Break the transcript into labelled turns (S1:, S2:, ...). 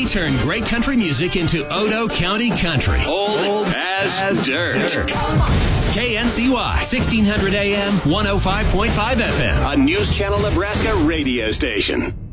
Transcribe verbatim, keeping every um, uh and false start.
S1: We turn great country music into Odo County country.
S2: Old, Old as, as dirt. dirt.
S1: K N C Y, sixteen hundred A M, one oh five point five F M.
S2: A News Channel Nebraska radio station.